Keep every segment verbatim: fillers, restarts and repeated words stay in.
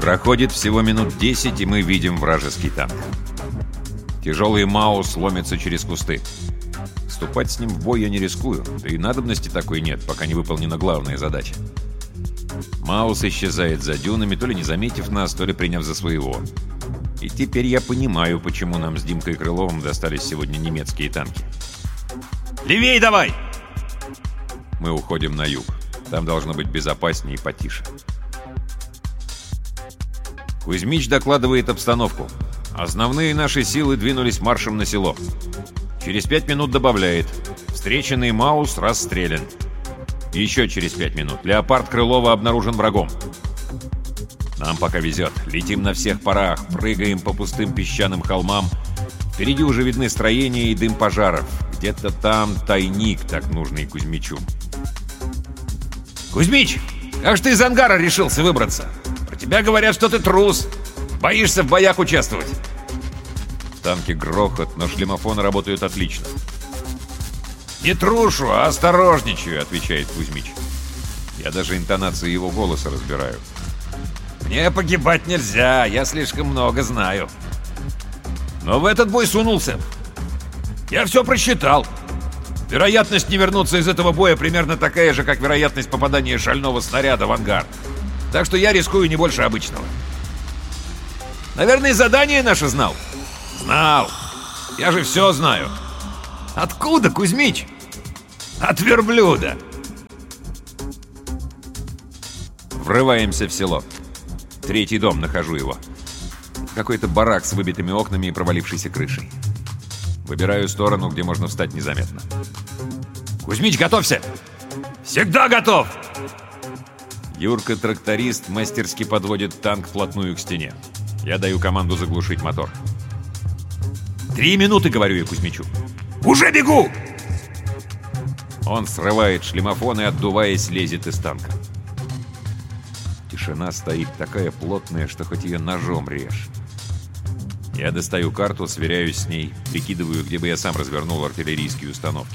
Проходит всего минут десять, и мы видим вражеский танк. Тяжелый Маус ломится через кусты. Вступать с ним в бой я не рискую, да и надобности такой нет, пока не выполнена главная задача. Маус исчезает за дюнами, то ли не заметив нас, то ли приняв за своего. И теперь я понимаю, почему нам с Димкой Крыловым достались сегодня немецкие танки. «Левей давай!» Мы уходим на юг. Там должно быть безопаснее и потише. Кузьмич докладывает обстановку. Основные наши силы двинулись маршем на село. Через пять минут добавляет: встреченный Маус расстрелян. Еще через пять минут: леопард Крылова обнаружен врагом. Нам пока везет. Летим на всех парах, прыгаем по пустым песчаным холмам. Впереди уже видны строения и дым пожаров. Где-то там тайник, так нужный Кузьмичу. «Кузьмич, как же ты из ангара решился выбраться? Про тебя говорят, что ты трус. Боишься в боях участвовать». В танке грохот, но шлемофоны работают отлично. «Не трушу, а осторожничаю», — отвечает Кузьмич. Я даже интонацию его голоса разбираю. «Мне погибать нельзя, я слишком много знаю. Но в этот бой сунулся. Я все просчитал. Вероятность не вернуться из этого боя примерно такая же, как вероятность попадания шального снаряда в ангар. Так что я рискую не больше обычного». «Наверное, задание наше знал?» «Знал. Я же все знаю». «Откуда, Кузьмич?» «От верблюда». Врываемся в село. Третий дом, нахожу его. Какой-то барак с выбитыми окнами и провалившейся крышей. Выбираю сторону, где можно встать незаметно. «Кузьмич, готовься!» «Всегда готов!» Юрка-тракторист мастерски подводит танк вплотную к стене. Я даю команду заглушить мотор. «Три минуты», — говорю я Кузьмичу. «Уже бегу!» Он срывает шлемофон и, отдуваясь, лезет из танка. Тишина стоит такая плотная, что хоть ее ножом режь. Я достаю карту, сверяюсь с ней, прикидываю, где бы я сам развернул артиллерийские установки.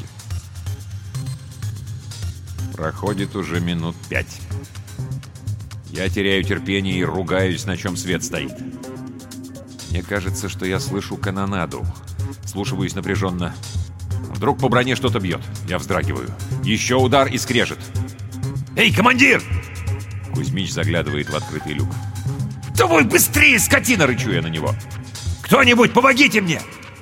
Проходит уже минут пять. Я теряю терпение и ругаюсь, на чем свет стоит. Мне кажется, что я слышу канонаду. Слушиваюсь напряженно. Вдруг по броне что-то бьет. Я вздрагиваю. Еще удар и скрежет. «Эй, командир!» Кузьмич заглядывает в открытый люк. «Давай быстрее, скотина!» — рычу я на него. «Кто-нибудь, помогите мне!»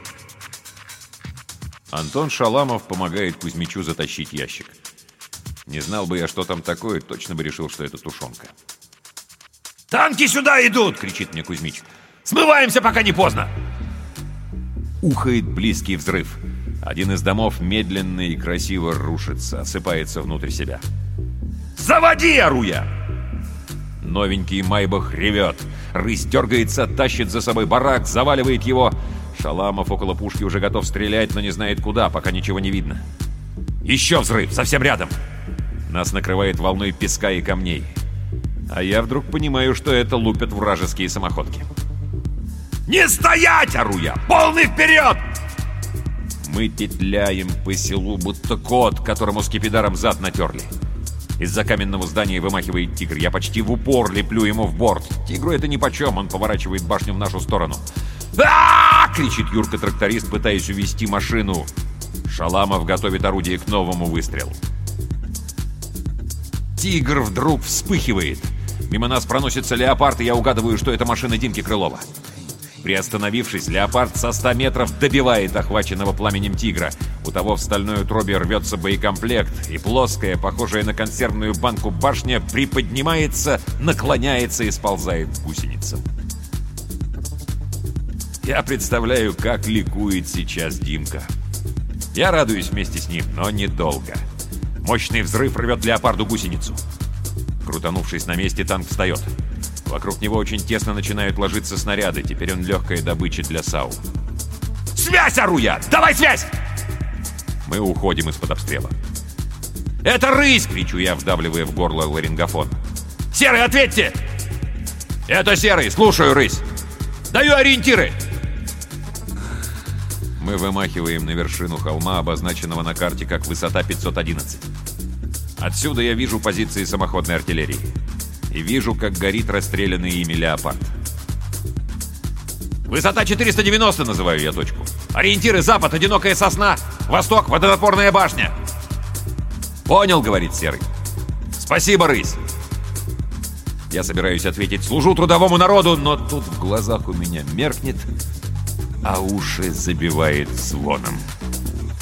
Антон Шаламов помогает Кузьмичу затащить ящик. Не знал бы я, что там такое, точно бы решил, что это тушенка. «Танки сюда идут!» — кричит мне Кузьмич. «Смываемся, пока не поздно!» Ухает близкий взрыв. Один из домов медленно и красиво рушится, осыпается внутрь себя. «Заводи!» — ору я. Новенький Майбах ревет. Рысь дергается, тащит за собой барак, заваливает его. Шаламов около пушки уже готов стрелять, но не знает куда, пока ничего не видно. Еще взрыв, совсем рядом. Нас накрывает волной песка и камней. А я вдруг понимаю, что это лупят вражеские самоходки. «Не стоять!» — ору я. «Полный вперед!» Мы петляем по селу, будто кот, которому скипидаром зад натерли. Из-за каменного здания вымахивает тигр. Я почти в упор леплю ему в борт. Тигру это нипочем, он поворачивает башню в нашу сторону. «А-а-а!» — кричит Юрка-тракторист, пытаясь увести машину. Шаламов готовит орудие к новому выстрелу. Тигр вдруг вспыхивает. Мимо нас проносится леопард, и я угадываю, что это машина Димки Крылова. Приостановившись, леопард со ста метров добивает охваченного пламенем тигра. У того в стальной утробе рвется боекомплект, и плоская, похожая на консервную банку башня, приподнимается, наклоняется и сползает в гусеницу. Я представляю, как ликует сейчас Димка. Я радуюсь вместе с ним, но недолго. Мощный взрыв рвет леопарду гусеницу. Крутанувшись на месте, танк встает. Вокруг него очень тесно начинают ложиться снаряды. Теперь он легкая добыча для САУ. «Связь, ору я! Давай связь!» Мы уходим из-под обстрела. «Это рысь!» — кричу я, вдавливая в горло ларингофон. «Серый, ответьте!» «Это Серый! Слушаю, рысь!» «Даю ориентиры!» Мы вымахиваем на вершину холма, обозначенного на карте как высота пятьсот одиннадцать. Отсюда я вижу позиции самоходной артиллерии. и вижу, как горит расстрелянный ими леопард. «Высота четыреста девяносто, называю я точку. Ориентиры: запад, одинокая сосна, восток, водонапорная башня». «Понял», — говорит Серый. «Спасибо, рысь». Я собираюсь ответить: «Служу трудовому народу», но тут в глазах у меня меркнет, а уши забивает звоном.